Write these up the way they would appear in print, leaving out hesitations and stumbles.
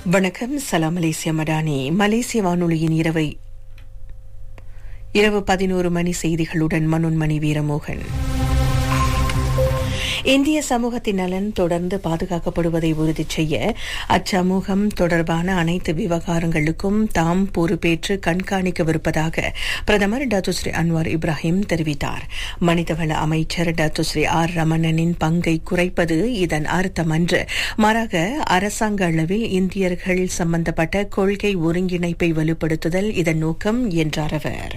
வணக்கம். சலாம் மலேசியா மடானி. மலேசிய வானொலியின் இரவு 11 மணி செய்திகளுடன் மனோன்மணி வீரமோகன். இந்திய சமூகத்தின் நலன் தொடர்ந்து பாதுகாக்கப்படுவதை உறுதி செய்ய அச்சமூகம் தொடர்பான அனைத்து விவகாரங்களுக்கும் தாம் பொறுப்பேற்று கண்காணிக்கவிருப்பதாக பிரதமர் டாக்டர் ஸ்ரீ அன்வார் இப்ராஹிம் தெரிவித்தார். மனிதவள அமைச்சர் டாக்டர் ஸ்ரீ ஆர் ரமணனின் பங்கை குறைப்பது இதன் அர்த்தமன்று. மாறாக அரசாங்க அளவில் இந்தியர்கள் சம்பந்தப்பட்ட கொள்கை ஒருங்கிணைப்பை வலுப்படுத்துதல் இதன் நோக்கம் என்றார் அவர்.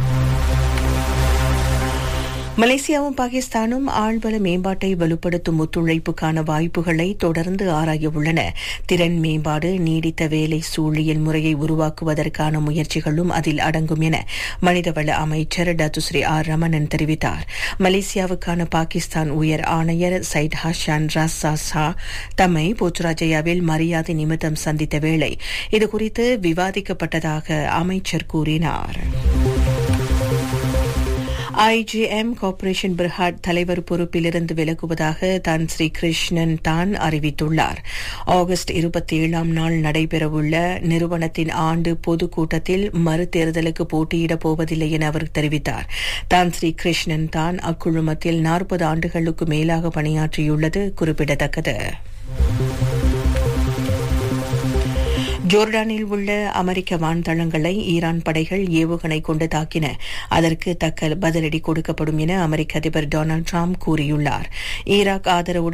மலேசியாவும் பாகிஸ்தானும் ஆழ்வள மேம்பாட்டை வலுப்படுத்தும் ஒத்துழைப்புக்கான வாய்ப்புகளை தொடர்ந்து ஆராய உள்ளன. திறன் மேம்பாடு, நீடித்த வேலை சூழியல் முறையை உருவாக்குவதற்கான முயற்சிகளும் அதில் அடங்கும் என மனிதவள அமைச்சர் டாக்டர் ஸ்ரீ ஆர் ரமணன் தெரிவித்தார். மலேசியாவுக்கான பாகிஸ்தான் உயர் ஆணையர் சைட் ஹாஷான் ராசா தம்மை போச்சுராஜயாவில் மரியாதை நிமித்தம் சந்தித்த வேளை இதுகுறித்து விவாதிக்கப்பட்டதாக அமைச்சர் கூறினார். IGM கார்ப்பரேஷன் பெர்ஹாட் தலைவர் பொறுப்பிலிருந்து விலகுவதாக தான் ஸ்ரீ கிருஷ்ணன் தான் அறிவித்துள்ளார். ஆகஸ்ட் 27ஆம் நாள் நடைபெறவுள்ள நிறுவனத்தின் ஆண்டு பொதுக்கூட்டத்தில் மறுதேர்தலுக்கு போட்டியிடப் போவதில்லை என அவர் தெரிவித்தார். தான் ஸ்ரீ கிருஷ்ணன் தான் அக்குழுமத்தில் 40 ஆண்டுகளுக்கு மேலாக பணியாற்றியுள்ளது குறிப்பிடத்தக்கது. ஜோர்டானில் உள்ள அமெரிக்க வான்தளங்களை ஈரான் படைகள் ஏவுகணை கொண்டு தாக்கின. அதற்கு தக்க பதிலடி கொடுக்கப்படும் என அமெரிக்க அதிபர் டொனால்டு டிரம்ப் கூறியுள்ளார். ஈராக்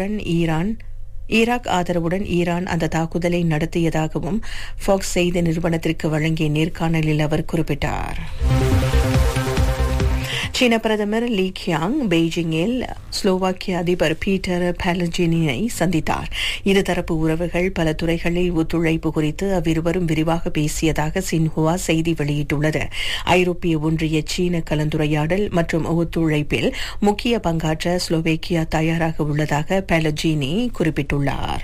ஆதரவுடன் ஈரான் அந்த தாக்குதலை நடத்தியதாகவும் ஃபாக்ஸ் செய்தி நிறுவனத்திற்கு வழங்கிய நேர்காணலில் அவர் குறிப்பிட்டார். சீன பிரதமர் லீ கியாங் பெய்ஜிங்கில் ஸ்லோவாக்கிய அதிபர் பீட்டர் பாலஜினியை சந்தித்தார். இருதரப்பு உறவுகள் பல துறைகளில் ஒத்துழைப்பு குறித்து அவ்விருவரும் விரிவாக பேசியதாக சின்ஹுவா செய்தி வெளியிட்டுள்ளது. ஐரோப்பிய ஒன்றிய சீன கலந்துரையாடல் மற்றும் ஒத்துழைப்பில் முக்கிய பங்காற்ற ஸ்லோவேக்கியா தயாராக உள்ளதாக பாலஜினி குறிப்பிட்டுள்ளார்.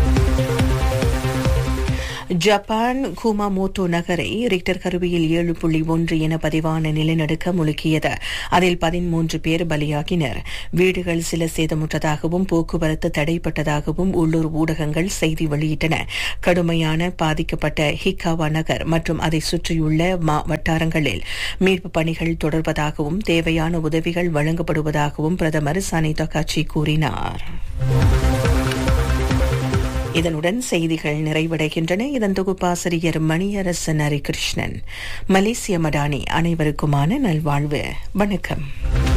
ஜப்பான் குமாமோட்டோ நகரை ரிக்டர் கருவியில் 7.1 என பதிவான நிலநடுக்கம் உலுக்கியது. அதில் 13 பேர் பலியாகினர். வீடுகள் சில சேதமுற்றதாகவும் போக்குவரத்து தடைப்பட்டதாகவும் உள்ளூர் ஊடகங்கள் செய்தி வெளியிட்டன. கடுமையான பாதிக்கப்பட்ட ஹிக்காவா நகர் மற்றும் அதை சுற்றியுள்ள வட்டாரங்களில் மீட்புப் பணிகள் தொடர்வதாகவும் தேவையான உதவிகள் வழங்கப்படுவதாகவும் பிரதமர் சனி தொகாச்சி கூறினார். இதனுடன் செய்திகள் நிறைவடைகின்றன. இதன் தொகுப்பாசிரியர் மணியரசன் ஹரிகிருஷ்ணன். மலேசிய மடானி. அனைவருக்குமான நல்வாழ்வு. வணக்கம்.